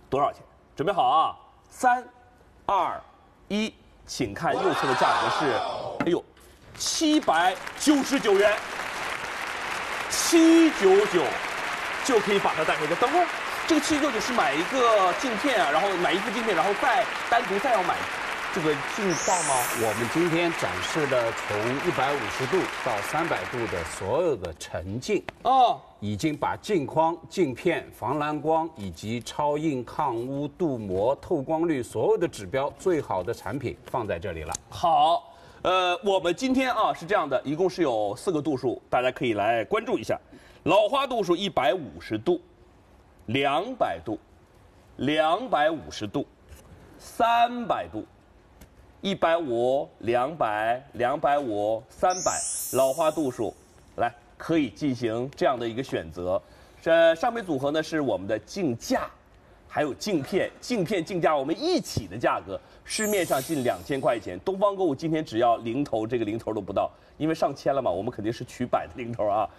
多少钱？准备好啊！3、2、1，请看右侧的价格是，哎呦，799元，799就可以把它带回家。等会儿，这个799是买一个镜片啊，然后买一副镜片，然后再单独再要买这个镜框吗？ 我们今天展示了从150度到300度的所有的成镜哦， 已经把镜框、镜片、防蓝光以及超硬、抗污、镀膜、透光率所有的指标最好的产品放在这里了。 好，我们今天啊是这样的，一共是有4个度数，大家可以来关注一下。老花度数150度、200度、250度、300度。150、200、250、300，老花度数，来可以进行这样的一个选择。上面组合呢是我们的镜架，还有镜片，镜架我们一起的价格，市面上近2000块钱，东方购物今天只要零头，这个零头都不到，因为上千了嘛，我们肯定是取100的零头啊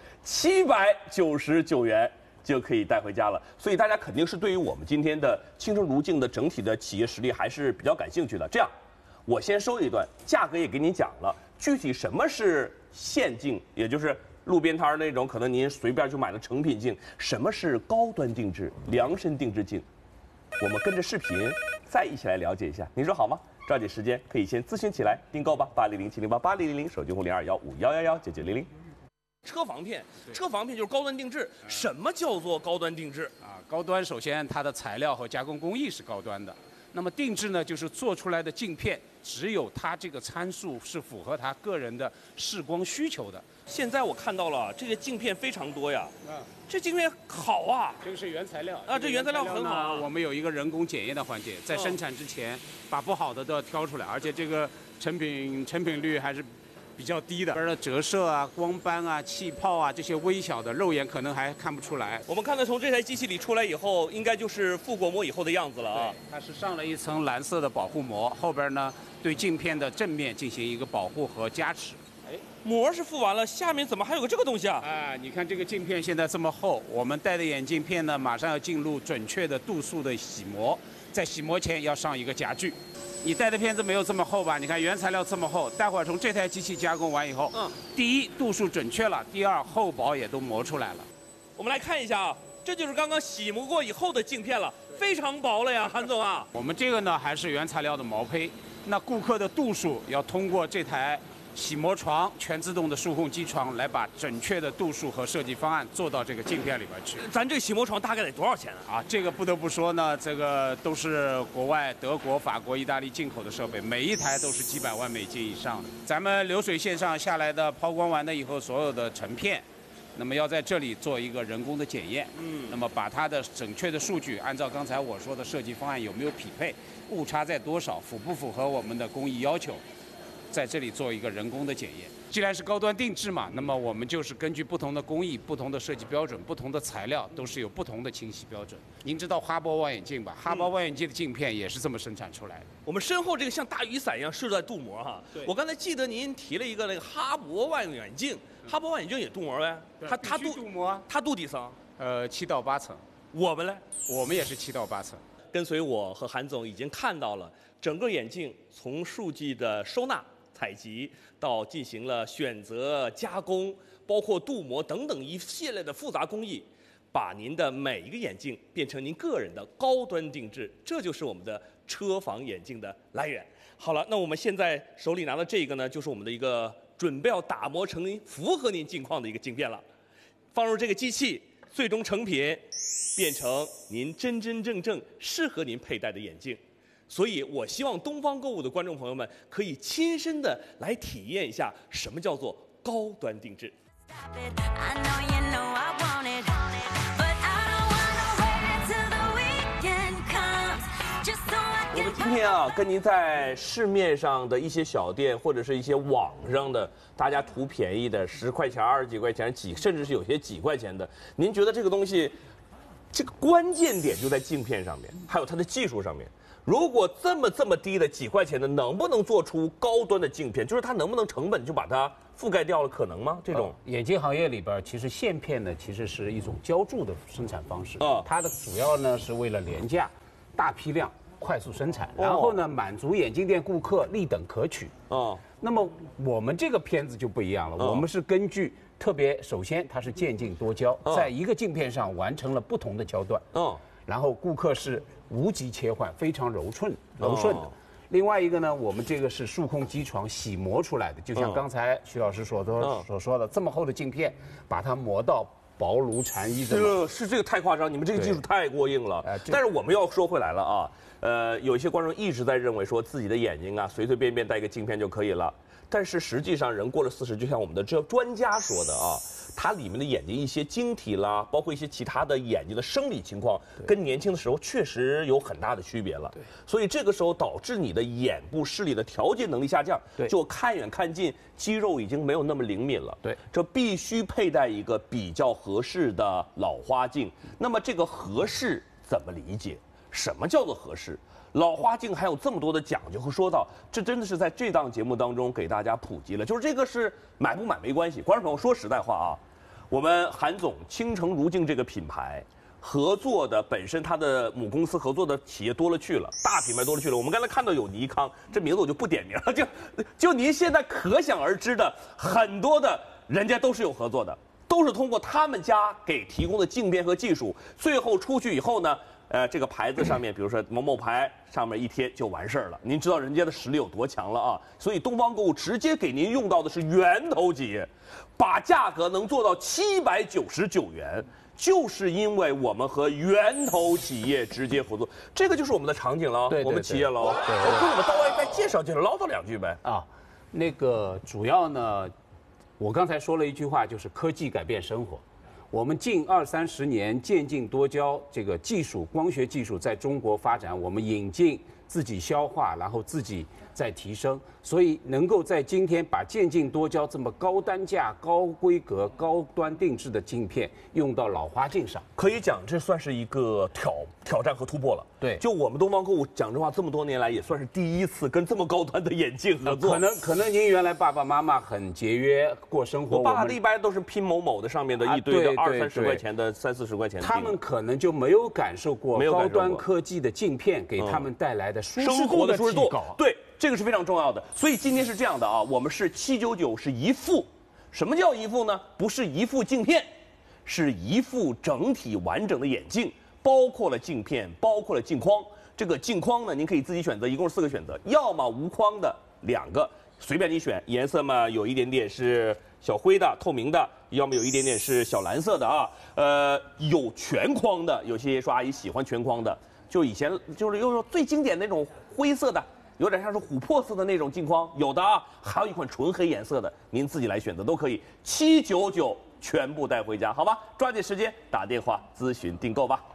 ，799元。就可以带回家了，所以大家肯定是对于我们今天的青春如镜的整体的企业实力还是比较感兴趣的。这样，我先说一段，价格也给你讲了，具体什么是现镜，也就是路边摊那种可能您随便就买的成品镜，什么是高端定制、量身定制镜，我们跟着视频再一起来了解一下，您说好吗？抓紧时间，可以先咨询起来订购吧，80070088000，手机号021511999900。车防片就是高端定制。什么叫做高端定制啊？高端首先它的材料和加工工艺是高端的，那么定制呢，就是做出来的镜片只有它这个参数是符合他个人的视光需求的。 现在我看到了这个镜片非常多呀，这镜片好啊， 这个是原材料啊，这原材料很好啊。 我们有一个人工检验的环节，在生产之前把不好的都要挑出来，而且这个成品率还是比较低的，的折射啊、光斑啊、气泡啊这些微小的，肉眼可能还看不出来。 我们看到从这台机器里出来以后，应该就是覆过膜以后的样子了啊。 它是上了一层蓝色的保护膜，后边呢对镜片的正面进行一个保护和加持。 哎，膜是覆完了，下面怎么还有个这个东西啊？ 啊，你看这个镜片现在这么厚，我们戴的眼镜片呢，马上要进入准确的度数的洗膜，在洗膜前要上一个夹具。你戴的片子没有这么厚吧？你看原材料这么厚，待会儿从这台机器加工完以后，第一度数准确了，第二厚薄也都磨出来了。 我们来看一下啊，这就是刚刚洗磨过以后的镜片了，非常薄了呀，韩总啊。 我们这个呢还是原材料的毛坯，那顾客的度数要通过这台洗膜床全自动的数控机床来把准确的度数和设计方案做到这个镜片里边去。 咱这个洗膜床大概得多少钱啊？ 这个不得不说呢，这个都是国外德国、法国、意大利进口的设备，每一台都是几百万美金以上的。咱们流水线上下来的抛光完了以后，所有的成片，那么要在这里做一个人工的检验。那么把它的准确的数据按照刚才我说的设计方案有没有匹配，误差在多少，符不符合我们的工艺要求。在这里做一个人工的检验。既然是高端定制嘛，那么我们就是根据不同的工艺、不同的设计标准、不同的材料，都是有不同的清洗标准。您知道哈勃望远镜吧？哈勃望远镜的镜片也是这么生产出来的。 我们身后这个像大雨伞一样是在镀膜哈。对。我刚才记得您提了一个那个哈勃望远镜，哈勃望远镜也镀膜呗？它镀膜， 它镀几层 ？7到8层。 我们呢？ 我们也是7到8层。 跟随我和韩总已经看到了整个眼镜从数据的收纳、采集到进行了选择、加工，包括镀膜等等一系列的复杂工艺，把您的每一个眼镜变成您个人的高端定制，这就是我们的车防眼镜的来源。好了，那我们现在手里拿的这个呢，就是我们的一个准备要打磨成符合您镜框的一个镜片了，放入这个机器，最终成品变成您真正适合您佩戴的眼镜。所以我希望东方购物的观众朋友们可以亲身的来体验一下什么叫做高端定制。我们今天啊，跟您在市面上的一些小店或者是一些网上的，大家图便宜的10块钱、20几块钱、甚至是有些几块钱的，您觉得这个东西，这个关键点就在镜片上面，还有它的技术上面。如果这么低的几块钱的，能不能做出高端的镜片？就是它能不能成本就把它覆盖掉了，可能吗？这种眼镜行业里边，其实线片呢，其实是一种浇铸的生产方式。它的主要呢是为了廉价， 大批量、快速生产，然后呢满足眼镜店顾客立等可取。那么我们这个片子就不一样了，我们是根据首先它是渐进多焦，在一个镜片上完成了不同的焦段。然后顾客是无极切换，非常柔顺的。另外一个呢，我们这个是数控机床洗磨出来的，就像刚才徐老师所说的，这么厚的镜片，把它磨到薄如蝉翼的。 这个太夸张，你们这个技术太过硬了。但是我们要说回来了啊，有一些观众一直在认为说自己的眼睛啊，随随便便戴一个镜片就可以了。但是实际上，人过了40，就像我们的这专家说的啊，它里面的眼睛一些晶体啦，包括一些其他的眼睛的生理情况，跟年轻的时候确实有很大的区别了。所以这个时候导致你的眼部视力的调节能力下降，就看远看近，肌肉已经没有那么灵敏了。这必须佩戴一个比较合适的老花镜。那么这个合适怎么理解？什么叫做合适？老花镜还有这么多的讲究和说道，这真的是在这档节目当中给大家普及了。就是这个是买不买没关系，观众朋友说实在话啊，我们韩总倾城如镜这个品牌合作的本身它的母公司合作的企业多了去了，大品牌多了去了。我们刚才看到有尼康，这名字我就不点名了，就您现在可想而知的很多的人家都是有合作的，都是通过他们家给提供的镜片和技术，最后出去以后呢。这个牌子上面，比如说某某牌上面一贴就完事儿了。您知道人家的实力有多强了啊！所以东方购物直接给您用到的是源头企业，把价格能做到799元，就是因为我们和源头企业直接合作。这个就是我们的场景了，我们企业喽。跟我们到外再介绍唠叨两句呗。 那个主要呢，我刚才说了一句话，就是科技改变生活。我们近20-30年渐进多焦这个技术，光学技术在中国发展，我们引进自己消化，然后自己再提升，所以能够在今天把渐进多焦这么高单价、高规格、高端定制的镜片用到老花镜上， 可以讲这算是一个挑战和突破了。就我们东方购物讲真话，这么多年来也算是第一次跟这么高端的眼镜合作。 可能您原来爸爸妈妈很节约过生活， 我爸的一般都是拼某某的上面的一堆的20-30块钱的30-40块钱的， 他们可能就没有感受过高端科技的镜片给他们带来的舒适度的提高。 对，这个是非常重要的。所以今天是这样的啊，我们是799是一副，什么叫一副呢？不是一副镜片，是一副整体完整的眼镜。包括了镜片，包括了镜框。这个镜框呢，您可以自己选择，一共是4个选择，要么无框的2个，随便你选，颜色嘛有一点点是小灰的、透明的，要么有一点点是小蓝色的啊。有全框的，有些说阿姨喜欢全框的，就以前就是用最经典的那种灰色的，有点像是琥珀色的那种镜框，有的啊，还有一款纯黑颜色的，您自己来选择都可以，799全部带回家，好吧？抓紧时间打电话咨询订购吧。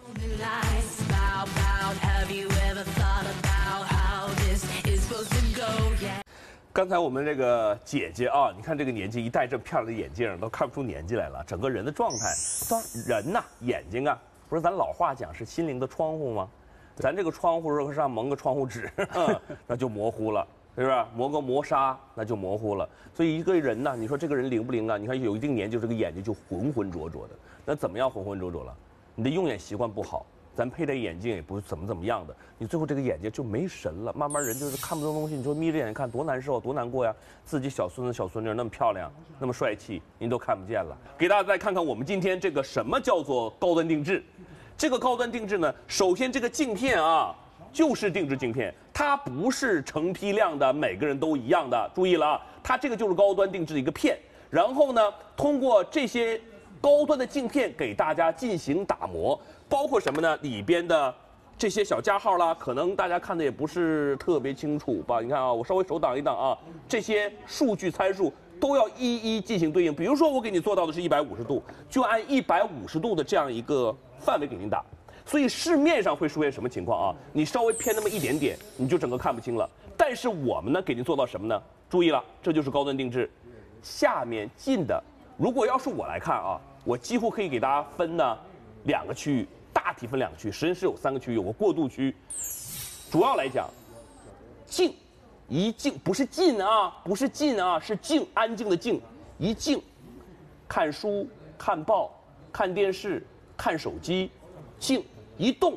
刚才我们这个姐姐啊，你看这个年纪，一戴这漂亮的眼镜，都看不出年纪来了，整个人的状态。人呐，眼睛啊，不是咱老话讲是心灵的窗户吗？咱这个窗户如果上蒙个窗户纸，那就模糊了，是不是？磨个磨砂，那就模糊了。所以一个人呢，你说这个人灵不灵啊？你看有一定年纪，这个眼睛就浑浑浊浊的。那怎么样浑浑浊浊了？你的用眼习惯不好，咱佩戴眼镜也不是怎么样的，你最后这个眼睛就没神了，慢慢人就是看不懂东西。你说眯着眼睛看多难受多难过呀！自己小孙子小孙女那么漂亮那么帅气，您都看不见了。给大家再看看我们今天这个什么叫做高端定制。这个高端定制呢，首先这个镜片啊就是定制镜片，它不是成批量的每个人都一样的，注意了啊，它这个就是高端定制的一个片。然后呢，通过这些高端的镜片给大家进行打磨，包括什么呢？里边的这些小加号啦，可能大家看的也不是特别清楚吧？你看啊，我稍微手挡一挡啊，这些数据参数都要一一进行对应。比如说我给你做到的是150度，就按150度的这样一个范围给您打。所以市面上会出现什么情况啊？你稍微偏那么一点点，你就整个看不清了。但是我们呢，给您做到什么呢？注意了，这就是高端定制。下面近的，如果要是我来看啊，我几乎可以给大家分呢2个区域，大体分2个区域，实际是有3个区域，有个过渡区。主要来讲，静，一静不是静啊，不是静啊，是静，安静的静，一静，看书、看报、看电视、看手机，静一动，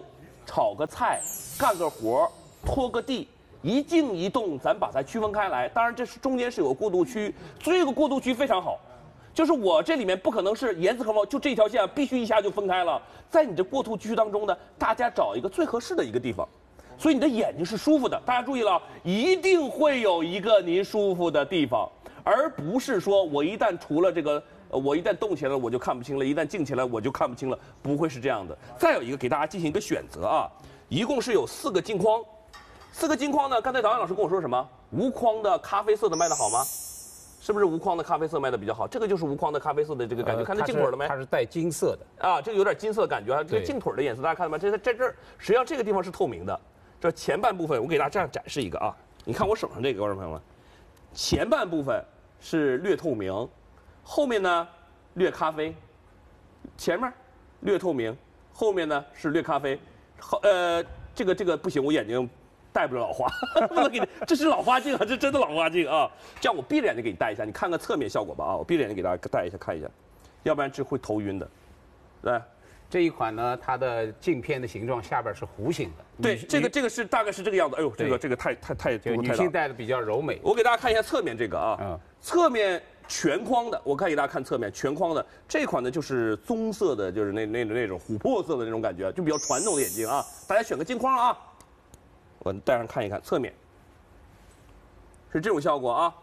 炒个菜、干个活、拖个地，一静一动，咱把它区分开来。当然，这是中间是有个过渡区，这个过渡区非常好。就是我这里面不可能是严丝合缝，就这条线必须一下就分开了。在你这过渡区当中呢，大家找一个最合适的一个地方，所以你的眼睛是舒服的。大家注意了，一定会有一个您舒服的地方，而不是说我一旦除了这个，我一旦动起来了我就看不清了，一旦静起来我就看不清了，不会是这样的。再有一个，给大家进行一个选择啊，一共是有4个镜框，4个镜框呢，刚才导演老师跟我说什么？无框的咖啡色的卖得好吗？是不是无框的咖啡色卖的比较好？这个就是无框的咖啡色的这个感觉，看它镜腿了没？ 它是带金色的啊，这个有点金色的感觉啊，这个镜腿的颜色大家看到吗？这儿，实际上这个地方是透明的，这前半部分我给大家这样展示一个啊，你看我手上这个，观众朋友们，前半部分是略透明，后面呢略咖啡，前面略透明，后面呢是略咖啡，这个不行，我眼睛戴不了老花，不能给你，这是老花镜啊，这真的老花镜啊！这样我闭着眼睛给你戴一下，你看看侧面效果吧啊！我闭着眼睛给大家戴一下看一下，要不然这会头晕的。来， 这一款呢，它的镜片的形状下边是弧形的。 对，这个是大概是这个样子。哎呦，这个太女性戴的比较柔美。 我给大家看一下侧面这个啊，侧面全框的，我可以给大家看侧面全框的这款呢，就是棕色的，就是那种琥珀色的那种感觉，就比较传统的眼镜啊。大家选个镜框啊。我戴上看一看，侧面是这种效果啊。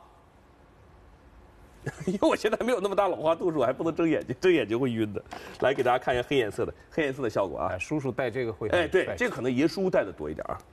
因为我现在没有那么大老花度数，还不能睁眼睛，睁眼睛会晕的。来给大家看一下黑颜色的效果啊。 叔叔戴这个会哎，对，这个可能爷叔戴的多一点啊。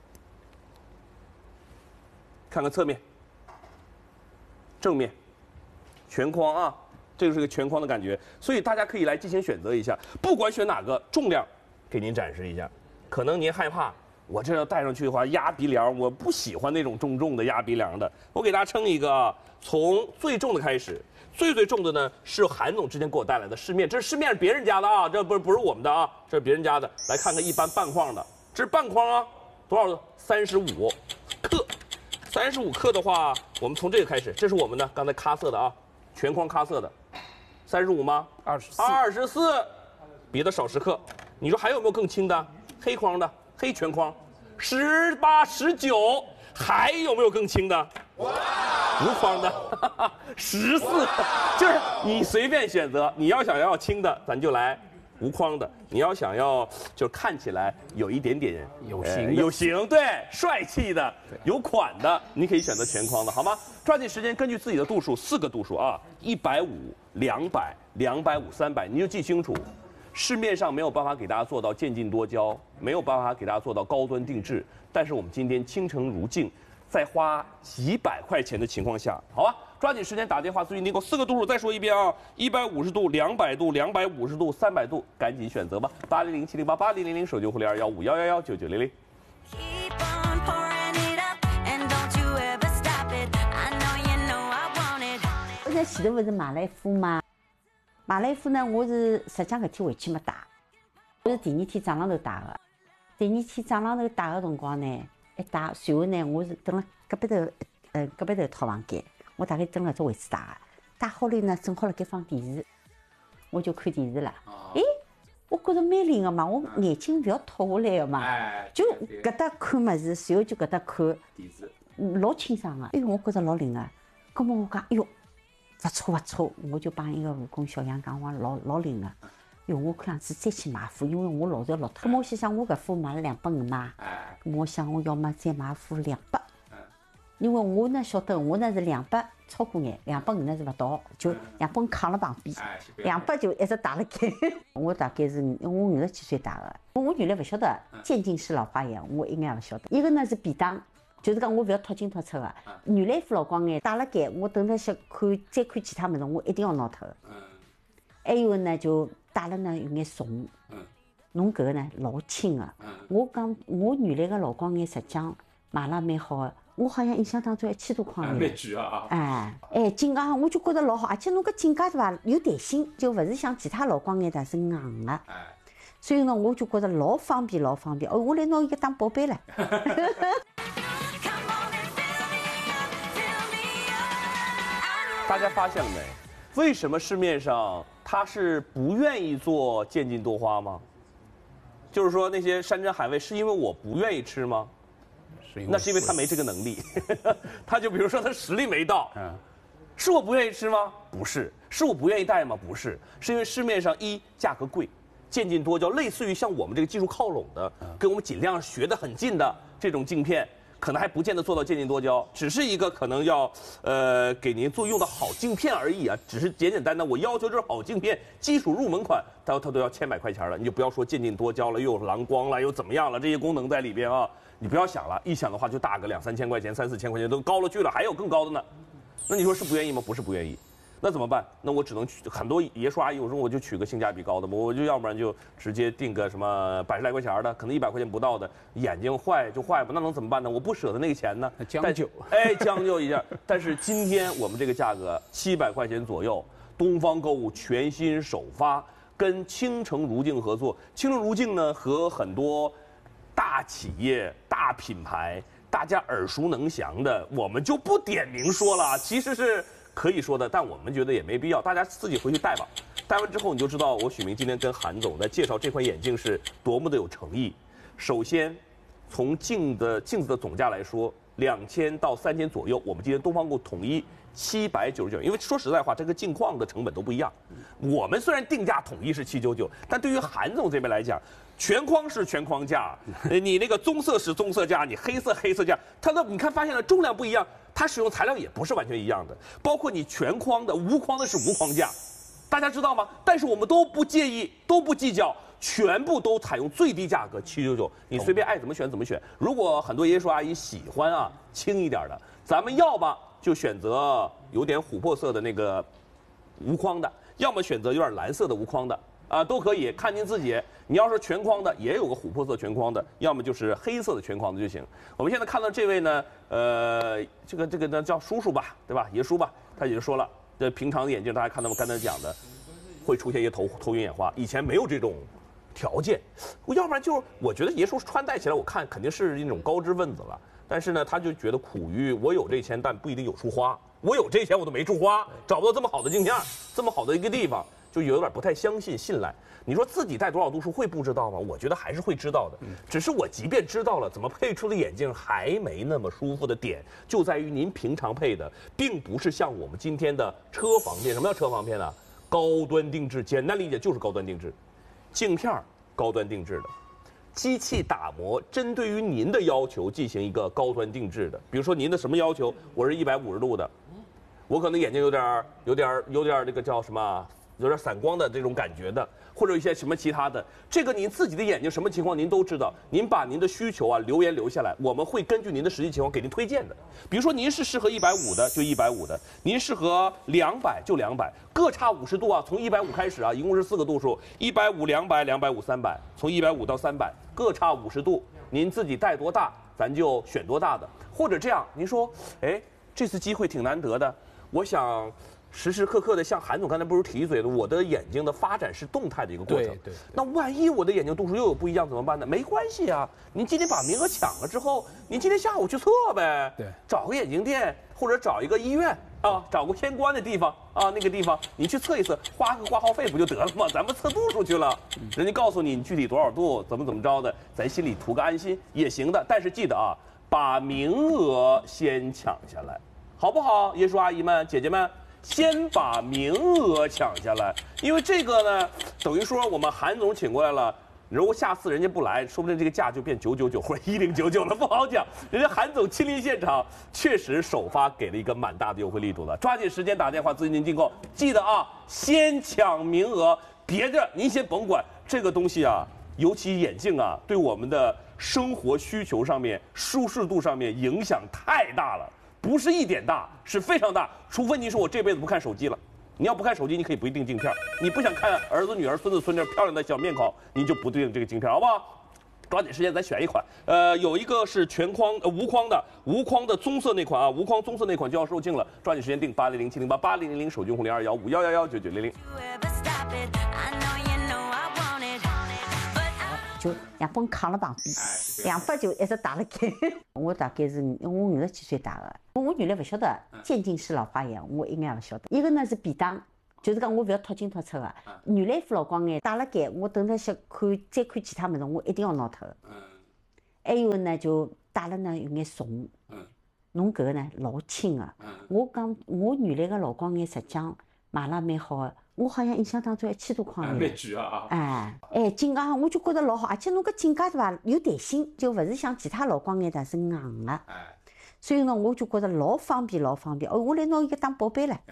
看看侧面、正面、全框啊，这就是个全框的感觉，所以大家可以来进行选择一下，不管选哪个，重量给您展示一下。可能您害怕。我这要戴上去的话压鼻梁，我不喜欢那种重的压鼻梁的。我给大家称一个啊，从最重的开始，最重的呢是韩总之前给我带来的市面，这是市面是别人家的啊，这不是我们的啊，这是别人家的。来看看一般半框的，这是半框啊，多少？35克，35克的话，我们从这个开始，这是我们的刚才咖色的啊，全框咖色的，35吗？24，别的少10克。你说还有没有更轻的？黑框的。黑全框，18、19，还有没有更轻的？无框的，14，就是你随便选择。你要想要轻的，咱就来无框的；你要想要就看起来有一点点有型，对，帅气的，有款的，你可以选择全框的，好吗？抓紧时间，根据自己的度数，4个度数啊，150、200、250、300，你就记清楚。市面上没有办法给大家做到渐进多焦，没有办法给大家做到高端定制，但是我们今天倾城如镜，在花几百块钱的情况下，好吧，抓紧时间打电话咨询订购4个度数，再说一遍啊，150度、200度、250度、300度，赶紧选择吧，800-708-8000，手机互联251119900。 我在前头不是马来夫吗？马来夫呢，我是实际上搿天回去没戴，我是第2天早浪头戴的。第2天早浪头戴的辰光呢，一戴，随后呢，我是蹲了隔壁头套房间，我大概蹲了只位置戴的。戴好了呢，正好辣盖放电视，我就看电视了。诶，我觉着蛮灵个嘛，我眼睛不要脱下来个嘛，就搿搭看物事，随后就搿搭看电视，老清爽个。哎哟，我觉着老灵个。葛末我讲，哎哟。不错，我就帮一个护工小杨讲，我老灵个。哟，我看样子再去买副，因为我老早落脱。我心想，我搿副买了250嘛，我想我要么再买副200，因为我呢晓得我呢是200超过眼，250呢是勿到，就250扛了旁边，200就一直戴辣盖。我大概是我50几岁戴个，我原来勿晓得渐进式老花眼，我一眼也勿晓得。一个呢是便当。就是讲我不要脱进脱出的，原来副老光眼戴辣盖，我等到想再看其他物事，我一定要拿脱的。还有呢，就戴了呢有眼重，侬搿个呢老轻的。我讲我原来个老光眼实际上买了蛮好的，我好像印象当中1000多块。蛮贵啊！镜架我就觉得老好，而且侬搿镜架对伐有弹性，就勿是像其他老光眼的是硬的。所以呢，我就觉得老方便。哦，我来拿伊个当宝贝了。 大家发现了没？为什么市面上它是不愿意做渐进多花吗？ 就是说那些山珍海味是因为我不愿意吃吗？那是因为他没这个能力，他就比如说他实力没到，是我不愿意吃吗？不是，是我不愿意带吗？不是，是因为市面上价格贵，渐进多焦，类似于像我们这个技术靠拢的，跟我们尽量学得很近的这种镜片，可能还不见得做到渐进多焦，只是一个可能要给您用的好镜片而已啊，只是简简单单我要求就是好镜片，基础入门款，它都要100-100块钱了，你就不要说渐进多焦了，又有蓝光了，又怎么样了，这些功能在里边啊。你不要想了，一想的话就大个2-3千块钱、3-4千块钱都高了去了，还有更高的呢。那你说是不愿意吗？不是不愿意，那怎么办？那我只能很多爷叔阿姨，我说我就取个性价比高的，我就要不然就直接订个什么100来块钱的，可能100块钱不到的，眼睛坏就坏吧，那能怎么办呢？我不舍得那个钱呢， 将就， 将就一下。但是今天我们这个价格700块钱左右，东方购物全新首发，跟青城如镜合作。青城如镜呢和很多大企业、大品牌，大家耳熟能详的，我们就不点名说了，其实是可以说的，但我们觉得也没必要，大家自己回去戴吧。戴完之后你就知道，我许明今天跟韩总在介绍这款眼镜是多么的有诚意。首先，从镜子的总价来说，2000到3000左右，我们今天东方购统一799，因为说实在话，这个镜框的成本都不一样。我们虽然定价统一是799，但对于韩总这边来讲，全框是全框价，你那个棕色是棕色价，你黑色价，它的你看发现了重量不一样，它使用材料也不是完全一样的，包括你全框的、无框的是无框价，大家知道吗？但是我们都不介意，都不计较。全部都采用最低价格799，你随便爱怎么选怎么选。如果很多爷叔阿姨喜欢啊轻一点的，咱们要么就选择有点琥珀色的那个无框的，要么选择有点蓝色的无框的啊，都可以，看您自己。你要是全框的，也有个琥珀色全框的，要么就是黑色的全框的就行。我们现在看到这位呢，这个呢叫叔叔吧，对吧？爷叔吧，他也就说了，这平常的眼镜大家看到我刚才讲的，会出现一些头晕眼花，以前没有这种条件，要不然就是我觉得爷叔穿戴起来，我看肯定是那种高知分子了。但是呢，他就觉得苦于我有这钱，但不一定有处花。我有这钱，我都没处花，找不到这么好的镜片，这么好的一个地方，就有点不太相信、信赖。你说自己戴多少度数会不知道吗？我觉得还是会知道的。只是我即便知道了，怎么配出的眼镜还没那么舒服的点，就在于您平常配的，并不是像我们今天的车防片。什么叫车防片呢？高端定制，简单理解就是高端定制。镜片高端定制的，机器打磨针对于您的要求进行一个高端定制的。比如说您的什么要求？我是150度的，我可能眼睛有点这个叫什么，有点散光的这种感觉的，或者一些什么其他的。这个您自己的眼睛什么情况您都知道，您把您的需求啊留言留下来，我们会根据您的实际情况给您推荐的。比如说您是适合150的就150的，您适合200就200，各差50度啊，从150开始啊，一共是4个度数，150、200、250、300，从150到300，各差50度，您自己戴多大，咱就选多大的。或者这样，您说，哎，这次机会挺难得的，我想时时刻刻的像韩总刚才不是提一嘴的，我的眼睛的发展是动态的一个过程。 对。 那万一我的眼睛度数又有不一样怎么办呢？没关系啊，您今天把名额抢了之后，您今天下午去测呗。 对， 找个眼镜店或者找一个医院啊，找个偏关的地方啊，那个地方你去测一测，花个挂号费不就得了吗？咱们测度数去了，人家告诉你具体多少度，怎么着的，咱心里图个安心也行的。但是记得啊，把名额先抢下来，好不好？爷叔阿姨们、姐姐们。先把名额抢下来，因为这个呢，等于说我们韩总请过来了，如果下次人家不来，说不定这个价就变999或者1099了，不好讲。人家韩总亲临现场，确实首发给了一个蛮大的优惠力度了，抓紧时间打电话咨询订购，记得啊，先抢名额，别的您先甭管。这个东西啊，尤其眼镜啊，对我们的生活需求上面、舒适度上面影响太大了。不是一点大，是非常大。除非你说我这辈子不看手机了，你要不看手机，你可以不订镜片。你不想看儿子、女儿、孙子、孙女漂亮的小面孔，你就不订这个镜片，好不好？抓紧时间，咱选一款。有一个是全框无框的棕色那款啊，无框棕色那款就要售罄了，抓紧时间订8007088000手机用户0215119900。 就杨帮扛了旁边，200就一直打了开。我大概是我50几岁打的，我原来不晓得渐进式老花眼，我应该不晓得。一个呢是便当， 就是讲我不要脱进脱出的，原来副老光眼戴了盖，我等到想看再看其他物事，我一定要拿脱的。还有呢，就戴了呢有眼重。侬搿个呢老轻个。我讲我原来个老光眼实际上买了蛮好个，我好像印象当中1000多块钿。 蛮贵啊！ 镜架我就觉得老好，而且侬搿镜架对伐有弹性，就勿是像其他老光眼的是硬个。所以呢，我就觉得老方便，老方便。哦，我来拿伊个当宝贝了。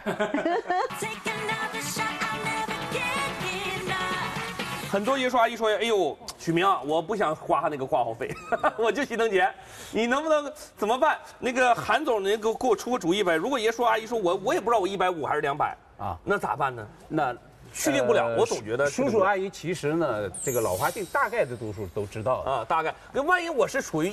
很多爷叔阿姨说：“哎呦，许明啊，我不想花那个挂号费，我就心疼钱，你能不能怎么办？那个韩总，您给我出个主意呗。如果爷叔阿姨说我也不知道我150还是200啊，那咋办呢？那确定不了，我总觉得叔叔阿姨其实呢，这个老花镜大概的度数都知道啊，大概。那万一我是处于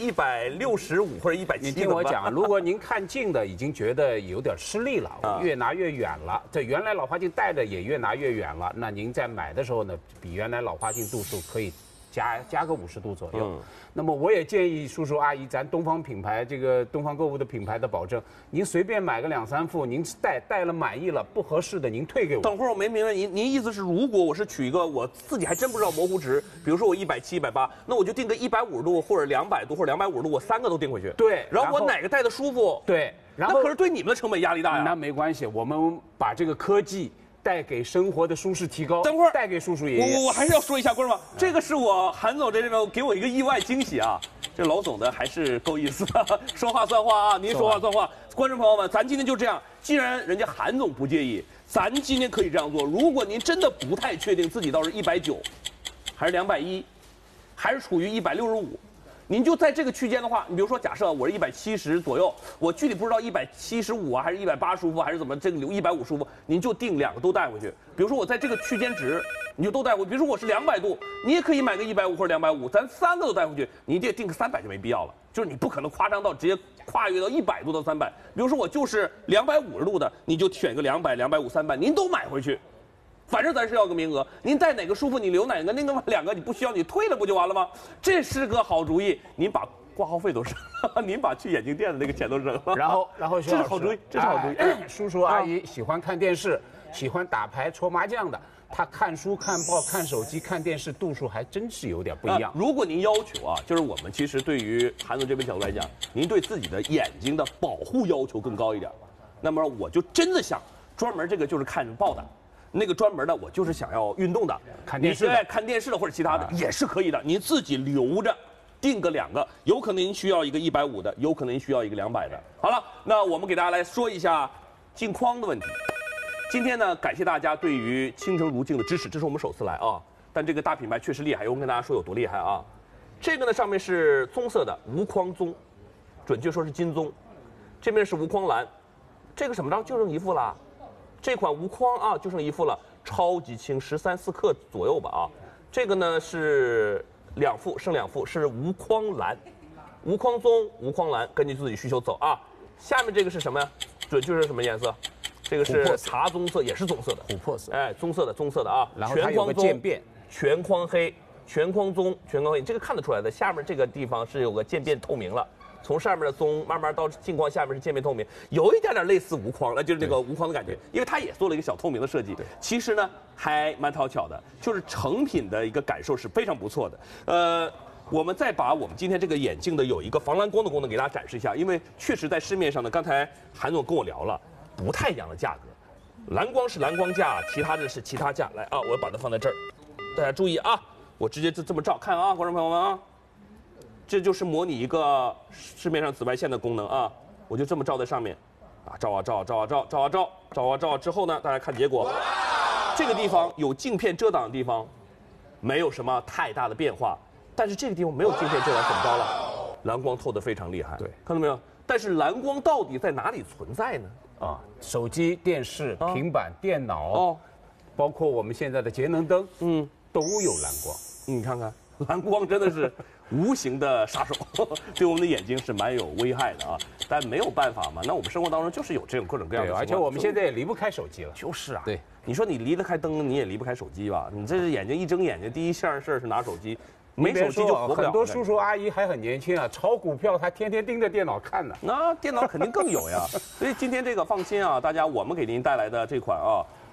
165或者170， 你听我讲，如果您看近的已经觉得有点吃力了，越拿越远了，这原来老花镜戴的也越拿越远了，那您在买的时候呢，比原来老花镜度数可以加个50度左右。那么我也建议叔叔阿姨，咱东方品牌这个东方购物的品牌的保证，您随便买个2、3副，您戴了满意了，不合适的您退给我。 等会儿我没明白您意思是，如果我是取一个我自己还真不知道模糊值，比如说我170、180，那我就定个150度或者200度或者250度，我3个都定回去。 对， 然后我哪个戴的舒服？ 对，然后那可是对你们的成本压力大呀。 那没关系，我们把这个科技带给生活的舒适提高。 等会儿带给叔叔爷爷。 我还是要说一下，观众们，这个是我韩总这边给我一个意外惊喜啊！这老总的还是够意思，说话算话啊！您说话算话。观众朋友们，咱今天就这样，既然人家韩总不介意，咱今天可以这样做。如果您真的不太确定自己到底190，还是210，还是处于165。您就在这个区间的话，你比如说，假设我是170左右，我具体不知道175啊，还是180舒服，还是怎么这个150舒服，您就定2个都带回去。比如说我在这个区间值，你就都带回去。比如说我是200度，你也可以买个150或者250，咱3个都带回去，你这定个300就没必要了。就是你不可能夸张到直接跨越到100度到300。比如说我就是250度的，你就选个200、250、300，您都买回去。反正咱是要个名额，您戴哪个舒服你留哪个，那个2个你不需要你退了不就完了吗？这是个好主意，您把挂号费都省了，您把去眼镜店的那个钱都省了。 然后这是好主意，这是好主意。 叔叔阿姨喜欢看电视，喜欢打牌搓麻将的，他看书看报看手机看电视度数还真是有点不一样。 如果您要求啊，就是我们其实对于韩总这边角度来讲，您对自己的眼睛的保护要求更高一点，那么我就真的想专门这个就是看报的。那个专门的，我就是想要运动的， 看电视的， 看电视的或者其他的也是可以的，您自己留着，定个2个，有可能您需要一个150的，有可能您需要一个200的。好了，那我们给大家来说一下镜框的问题。今天呢，感谢大家对于倾城如镜的支持，这是我们首次来啊，但这个大品牌确实厉害，我跟大家说有多厉害啊。这个呢上面是棕色的无框棕，准确说是金棕，这边是无框蓝，这个什么着就剩1副了。这款无框啊，就剩1副了，超级轻，13、14克左右吧啊。这个呢是2副，剩2副是无框蓝，无框棕、无框蓝，根据自己需求走啊。下面这个是什么呀？准确是什么颜色？这个是茶棕色，也是棕色的， 琥珀色， 哎，棕色的啊。 然后它有个渐变， 全框黑、全框棕、全框黑，这个看得出来的。下面这个地方是有个渐变透明了。从上面的棕慢慢到镜框下面是渐变透明，有一点点类似无框了，就是那个无框的感觉，因为它也做了一个小透明的设计。其实呢还蛮讨巧的，就是成品的一个感受是非常不错的。我们再把我们今天这个眼镜的有一个防蓝光的功能给大家展示一下，因为确实在市面上呢，刚才韩总跟我聊了，不太一样的价格，蓝光是蓝光价，其他的是其他价。来啊，我把它放在这儿，大家注意啊，我直接就这么照看啊，观众朋友们啊。这就是模拟一个市面上紫外线的功能啊，我就这么照在上面，啊，照之后呢，大家看结果，这个地方有镜片遮挡的地方，没有什么太大的变化，但是这个地方没有镜片遮挡，怎么着了？蓝光透得非常厉害， 对， 看到没有？但是蓝光到底在哪里存在呢？ 啊，手机、电视、平板、电脑，包括我们现在的节能灯，都有蓝光。 你看看，蓝光真的是无形的杀手，对我们的眼睛是蛮有危害的啊。但没有办法嘛，那我们生活当中就是有这种各种各样的情况。 而且我们现在也离不开手机了。 就是啊， 对， 你说你离得开灯，你也离不开手机吧？你这是眼睛一睁眼睛，第一件事是拿手机，没手机就活不了。 很多叔叔阿姨还很年轻啊，炒股票他天天盯着电脑看呢。 那电脑肯定更有呀。所以今天这个放心啊，大家我们给您带来的这款啊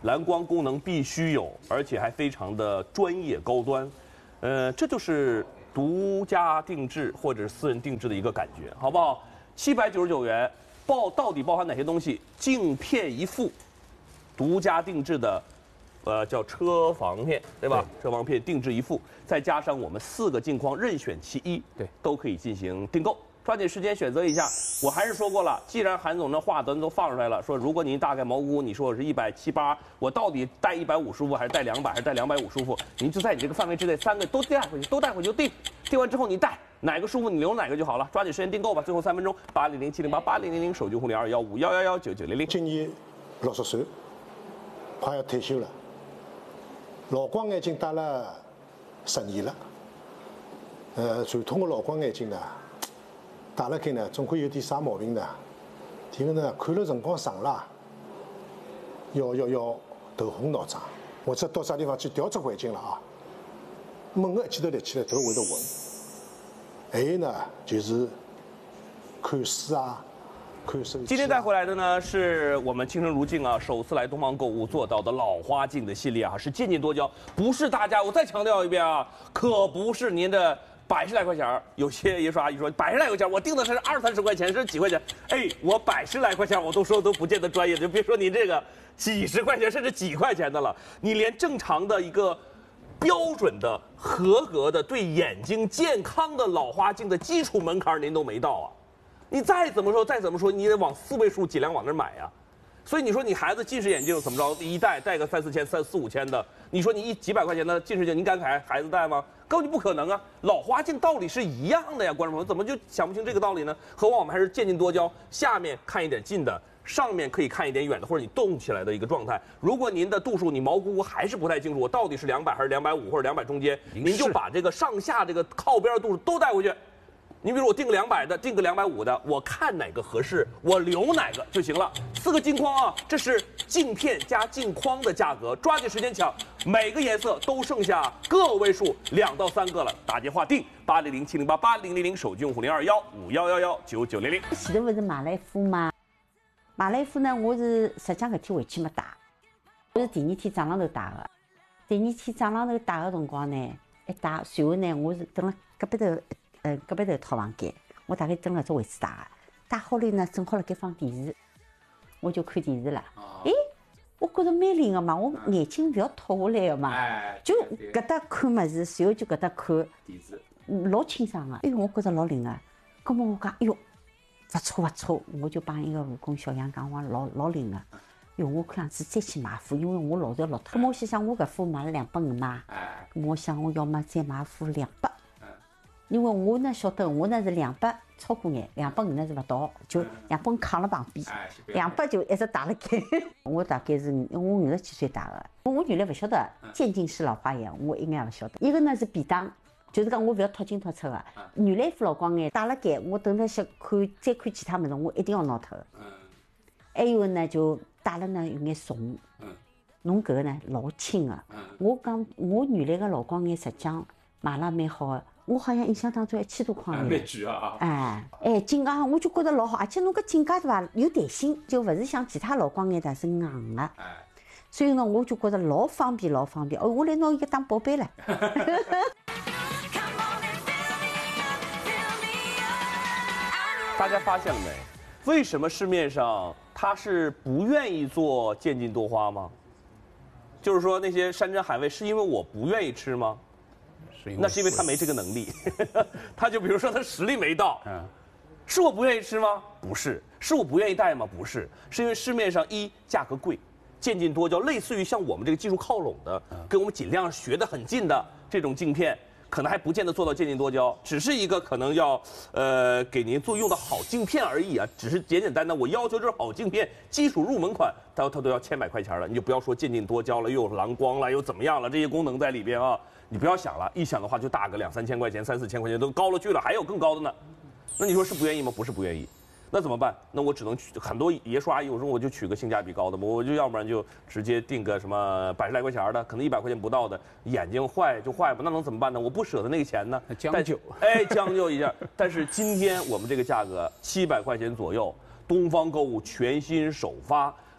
蓝光功能必须有，而且还非常的专业高端。这就是独家定制或者是私人定制的一个感觉，好不好？799元到底包含哪些东西？镜片一副，独家定制的。叫车防片，对吧？车防片定制一副，再加上我们4个镜框任选其一， 对， 都可以进行订购。抓紧时间选择一下。我还是说过了，既然韩总的话咱都放出来了，说如果您大概毛估，你说我是178，我到底带150舒服，还是带200，还是带250舒服？您就在你这个范围之内，3个都带回去，都带回去就定。定完之后你带哪个舒服，你留哪个就好了。抓紧时间订购吧，最后3分钟，800-708-8000，手机互联215119900。 今年60岁，快要退休了。老光眼镜戴了10年了，传统的老光眼镜呢，戴了开呢，总归有点啥毛病呢？第一个呢，看了辰光长了，要头昏脑胀，或者到啥地方去调只环境了啊，猛个记头立起来头会得昏。还有呢，就是看书啊。 今天带回来的呢，是我们倾城如镜啊，首次来东方购物做到的老花镜的系列啊，是渐进多焦，不是大家，我再强调一遍啊，可不是您的100来块钱。有些爷说阿姨说100来块钱，我定的是20-30块钱，是几块钱？哎，我100来块钱，我都说都不见得专业，就别说您这个几十块钱甚至几块钱的了，你连正常的一个标准的、合格的对眼睛健康的老花镜的基础门槛您都没到啊。你再怎么说，你得往4位数尽量往那儿买呀。所以你说你孩子近视眼镜怎么着，一戴个3-4千、3-4-5千的，你说你几百块钱的近视镜，你敢给孩子戴吗？根本就不可能啊！老花镜道理是一样的呀，观众朋友怎么就想不清这个道理呢？何况我们还是渐进多焦，下面看一点近的，上面可以看一点远的，或者你动起来的一个状态。如果您的度数你毛估还是不太清楚，我到底是200还是250或者200中间，您就把这个上下这个靠边的度数都带回去。你比如我定个200的，定个250的，我看哪个合适，我留哪个就行了。4个镜框啊，这是镜片加镜框的价格，抓紧时间抢，每个颜色都剩下个位数2到3个了。打电话订800-708-8000，手机用户021511199900。 前头不是马来夫吗？马来夫呢，我是实际上搿天回去没戴，我是第2天早浪头戴的。第2天早浪头戴的辰光呢，一戴，随后呢，我是等了隔壁头套房间，我大概蹲了只位置戴的。戴好了呢，正好辣盖放电视，我就看电视了。哎，我觉着蛮灵个嘛，我眼睛不要脱下来个嘛，就搿搭看物事，随后就搿搭看电视，老清爽个。哎哟，我觉着老灵个。葛末我讲，哎哟，勿错，我就帮一个护工小杨讲，我老灵个。哟，我看样子再去买副，因为我老早老脱。我心想，我搿副买了250嘛，我想我要么再买副200。因为我呢晓得，我呢是200超过眼，250呢是勿到，就250扛了旁边，200就一直打了开。我大概是我50几岁打的，我原来勿晓得渐进式老花眼，我一眼也勿晓得。一个呢是便当，就是讲我勿要脱进脱出的。原来副老光眼打了盖，我等到想看再看其他物事，我一定要拿脱。还有呢就打了呢有眼怂，侬搿个呢老轻的。我讲我原来个老光眼实际上买了蛮好的。我好像印象当中1000多块蛮贵啊！ 镜架我就觉得老好，而且侬搿镜架对伐，有弹性，就勿是像其他老光眼的是硬的。所以呢，我就觉得老方便。哦，我来拿伊个当宝贝了。 大家发现了没？为什么市面上它是不愿意做渐进多花吗？就是说那些山珍海味，是因为我不愿意吃吗？那是因为他没这个能力，他就比如说他实力没到，是我不愿意吃吗？不是，是我不愿意戴吗？不是，是因为市面上价格贵，渐进多焦，类似于像我们这个技术靠拢的，跟我们尽量学得很近的这种镜片，可能还不见得做到渐进多焦，只是一个可能要给您用的好镜片而已啊，只是简单的我要求就是好镜片，基础入门款，它都要1000块钱了，你就不要说渐进多焦了，又有蓝光了，又怎么样了，这些功能在里边啊。你不要想了，一想的话就大个2-3千块钱、3-4千块钱都高了去了，还有更高的呢。那你说是不愿意吗？不是不愿意，那怎么办？那我只能很多爷叔阿姨，我说我就取个性价比高的，我就要不然就直接订个什么100来块钱的，可能100块钱不到的，眼睛坏就坏吧，那能怎么办呢？我不舍得那个钱呢， 将就， 将就一下。但是今天我们这个价格700块钱左右，东方购物全新首发。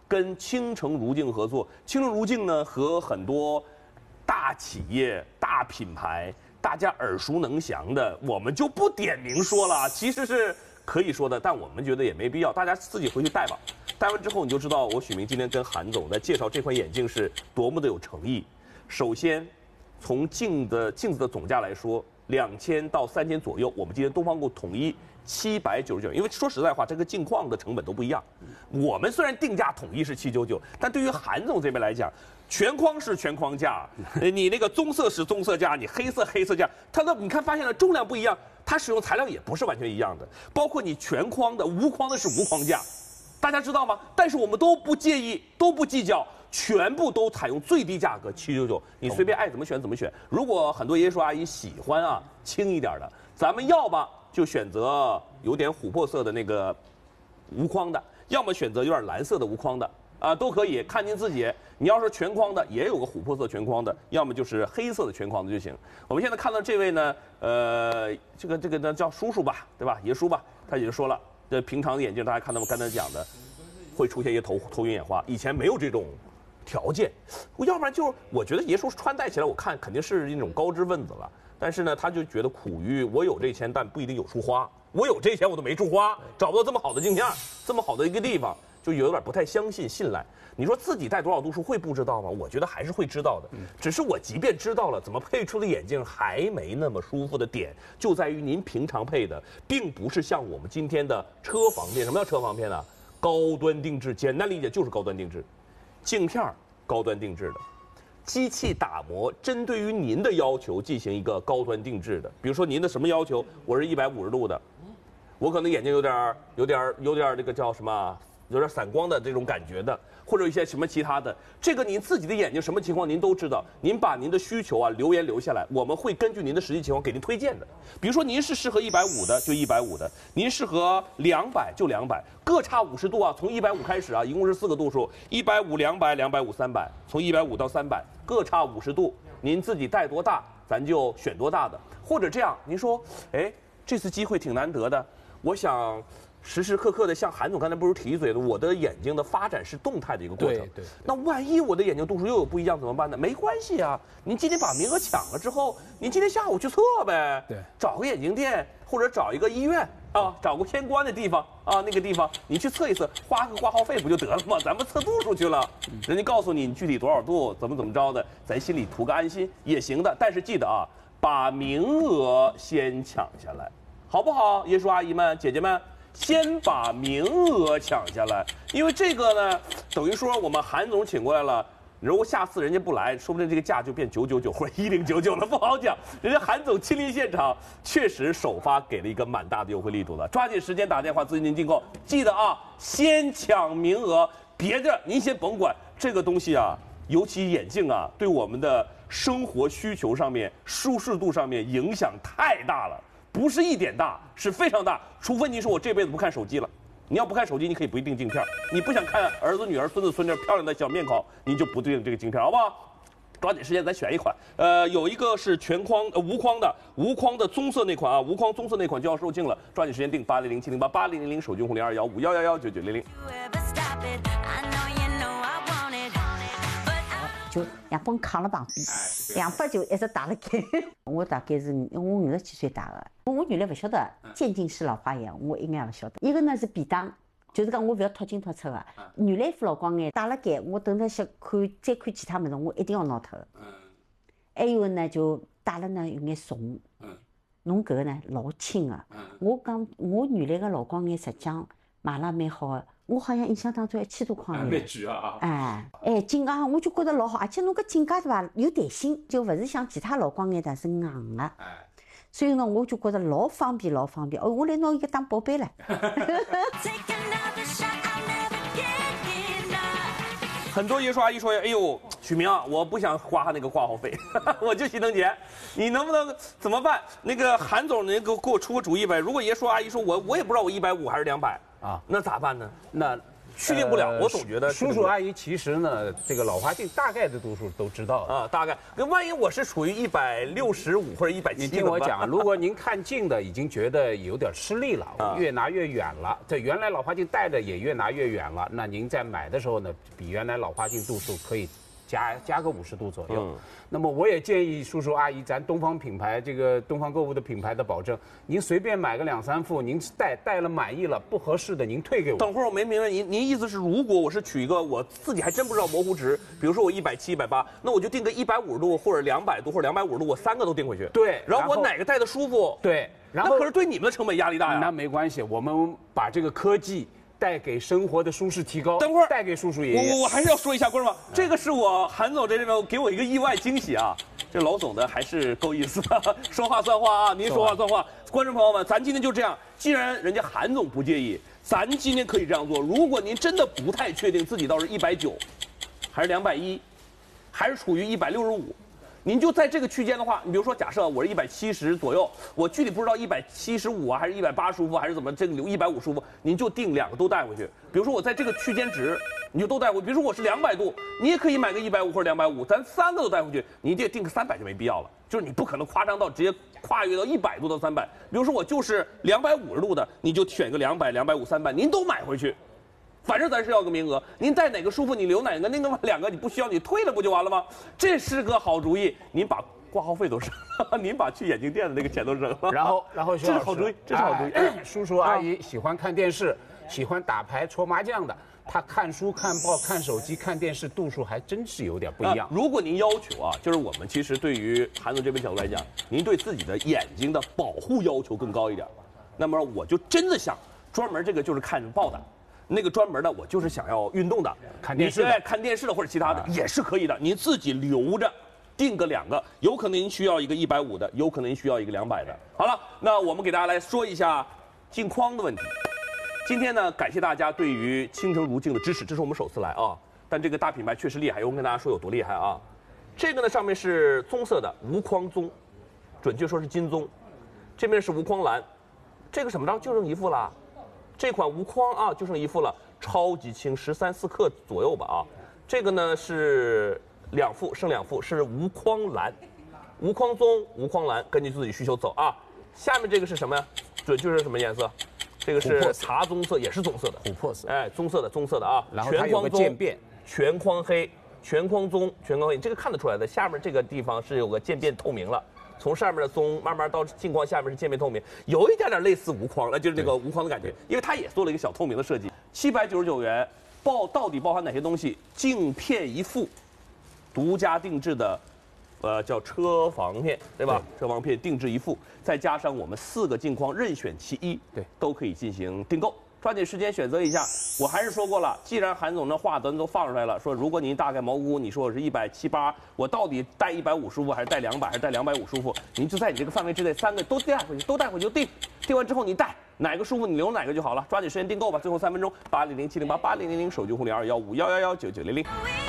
跟青城如镜合作。青城如镜呢，和很多大企业、大品牌，大家耳熟能详的，我们就不点名说了，其实是可以说的，但我们觉得也没必要，大家自己回去戴吧。戴完之后，你就知道我许明今天跟韩总在介绍这款眼镜是多么的有诚意。首先，从镜子的总价来说，2000到3000左右，我们今天东方购统一799，因为说实在话，这个镜框的成本都不一样。我们虽然定价统一是799，但对于韩总这边来讲，全框是全框价，你那个棕色是棕色价，你黑色价，它的你看发现了重量不一样，它使用材料也不是完全一样的，包括你全框的、无框的是无框价，大家知道吗？但是我们都不介意，都不计较。全部都采用最低价格799，你随便爱怎么选怎么选。如果很多爷爷叔阿姨喜欢啊轻一点的，咱们要么就选择有点琥珀色的那个无框的，要么选择有点蓝色的无框的啊，都可以，看您自己。你要是全框的，也有个琥珀色全框的，要么就是黑色的全框的就行。我们现在看到这位呢，这个呢叫叔叔吧，对吧？爷叔吧，他也就说了，这平常的眼镜大家看到我刚才讲的，会出现一些头晕眼花，以前没有这种条件，要不然就是我觉得爷叔穿戴起来，我看肯定是一种高知分子了。但是呢，他就觉得苦于我有这钱，但不一定有处花。我有这钱，我都没处花，找不到这么好的镜片，这么好的一个地方，就有点不太相信信赖。你说自己戴多少度数会不知道吗？我觉得还是会知道的。只是我即便知道了，怎么配出的眼镜还没那么舒服的点，就在于您平常配的，并不是像我们今天的车防片。什么叫车防片呢？高端定制，简单理解就是高端定制。镜片高端定制的，机器打磨针对于您的要求进行一个高端定制的。比如说您的什么要求？我是150度的，我可能眼睛有点这个叫什么，有点散光的这种感觉的，或者一些什么其他的。这个您自己的眼睛什么情况您都知道，您把您的需求啊留言留下来，我们会根据您的实际情况给您推荐的。比如说您是适合150的就150的，您适合200就200，各差50度啊，从150开始啊，一共是4个度数，150、200、250、300，从150到300，各差50度，您自己戴多大，咱就选多大的。或者这样，您说，哎，这次机会挺难得的，我想时时刻刻的像韩总刚才不是提一嘴的，我的眼睛的发展是动态的一个过程。 对。 那万一我的眼睛度数又有不一样怎么办呢？没关系啊，您今天把名额抢了之后，您今天下午去测呗。 对， 找个眼镜店或者找一个医院啊，找个偏关的地方啊，那个地方你去测一测，花个挂号费不就得了吗？咱们测度数去了，人家告诉你具体多少度，怎么着的，咱心里图个安心也行的。但是记得啊，把名额先抢下来，好不好？爷叔阿姨们、姐姐们。先把名额抢下来，因为这个呢，等于说我们韩总请过来了，如果下次人家不来，说不定这个价就变999或者1099了，不好讲。人家韩总亲临现场，确实首发给了一个蛮大的优惠力度了，抓紧时间打电话咨询您订购，记得啊，先抢名额，别的您先甭管。这个东西啊，尤其眼镜啊，对我们的生活需求上面、舒适度上面影响太大了。不是一点大，是非常大。除非你说我这辈子不看手机了，你要不看手机，你可以不订镜片。你不想看儿子、女儿、孙子、孙女漂亮的小面孔，你就不订这个镜片，好不好？抓紧时间，咱选一款。有一个是全框无框的棕色那款啊，无框棕色那款就要售罄了，抓紧时间订8007088000手机用户021511999900。 就阳光扛了旁边，200就一直打了开。我大概是我50几岁打的，我原来不晓得渐进式老花眼，我一眼也不晓得。一个呢是便当，就是讲我不要脱镜脱出的。原来副老光眼打了盖，我等到想看再看其他物事，我一定要拿脱。还有呢就打了呢有眼怂。侬搿个呢老轻的。我讲我原来个老光眼实际上买了蛮好的。我好像印象当中1000多块蛮贵啊！ 镜架我就觉得老好，而且侬搿镜架对伐，有弹性，就勿是像其他老光眼的是硬的。所以呢，我就觉得老方便。哦，我来拿伊个当宝贝了。 很多爷叔阿姨说：“哎呦，许明啊，我不想花那个挂号费，我就心疼钱，你能不能怎么办？那个韩总，您给我出个主意呗。如果爷叔阿姨说我也不知道我150还是200啊，那咋办呢？ 那确定不了。我总觉得叔叔阿姨其实呢，这个老花镜大概的度数都知道啊，大概。那万一我是处于165或者170， 你听我讲，如果您看近的已经觉得有点吃力了，越拿越远了，这原来老花镜戴的也越拿越远了，那您在买的时候呢，比原来老花镜度数可以加个50度左右。那么我也建议叔叔阿姨，咱东方品牌这个东方购物的品牌的保证，您随便买个2、3副，您戴了满意了，不合适的您退给我。 等会儿我没明白您意思是，如果我是取一个我自己还真不知道模糊值，比如说我170、180，那我就定个150度或者200度或者250度，我3个都定回去。 对， 然后我哪个戴的舒服？ 对，然后那可是对你们的成本压力大呀。 那没关系，我们把这个科技带给生活的舒适提高。 等会儿带给叔叔爷爷。 我还是要说一下，观众们，这个是我韩总这边给我一个意外惊喜啊！这老总的还是够意思的，说话算话啊，您说话算话。观众朋友们，咱今天就这样，既然人家韩总不介意，咱今天可以这样做。如果您真的不太确定自己到底是190，还是210，还是处于165。您就在这个区间的话，你比如说，假设我是170左右，我具体不知道175啊，还是180舒服，还是怎么这个留150舒服，您就定2个都带回去。比如说我在这个区间值，你就都带回去。比如说我是200度，你也可以买个150或者250，咱3个都带回去，你得定个300就没必要了。就是你不可能夸张到直接跨越到100度到300。比如说我就是250度的，你就选个200、250、300，您都买回去。反正咱是要个名额，您带哪个舒服你留哪个，那个2个你不需要你退了不就完了吗？这是个好主意，您把挂号费都省了，您把去眼镜店的那个钱都省了。 然后这是好主意，这是好主意。 叔叔阿姨喜欢看电视，喜欢打牌搓麻将的，他看书、看报、看手机、看电视度数还真是有点不一样。 如果您要求啊，就是我们其实对于韩总这边角度来讲，您对自己的眼睛的保护要求更高一点，那么我就真的想专门这个就是看报的。那个专门的，我就是想要运动的， 看电视的， 看电视的或者其他的也是可以的，您自己留着，定个2个，有可能您需要一个150的，有可能您需要一个200的。好了，那我们给大家来说一下镜框的问题。今天呢，感谢大家对于倾城如镜的支持，这是我们首次来啊，但这个大品牌确实厉害，我跟大家说有多厉害啊。这个呢上面是棕色的无框棕，准确说是金棕，这边是无框蓝，这个什么着就剩1副了。这款无框啊，就剩1副了，超级轻，13、4克左右吧啊。这个呢是2副，剩2副是无框蓝，无框棕、无框蓝，根据自己需求走啊。下面这个是什么呀？准确是什么颜色？这个是茶棕色，也是棕色的， 琥珀色， 哎，棕色的啊。 然后它有个渐变， 全框黑、全框棕、全框黑，这个看得出来的。下面这个地方是有个渐变透明了。从上面的棕慢慢到镜框下面是渐变透明，有一点点类似无框了，就是那个无框的感觉，因为它也做了一个小透明的设计。799元，到底包含哪些东西？镜片1副，独家定制的，叫车防片，对吧？车防片定制1副，再加上我们4个镜框任选其一， 对， 都可以进行订购。抓紧时间选择一下。我还是说过了，既然韩总的话咱都放出来了，说如果您大概毛估，你说我是170、180，我到底带150舒服还是带200还是带250舒服？您就在你这个范围之内，3个都带回去，就定。定完之后你带哪个舒服你留哪个就好了。抓紧时间订购吧，最后3分钟，8007088000手机互联215119900。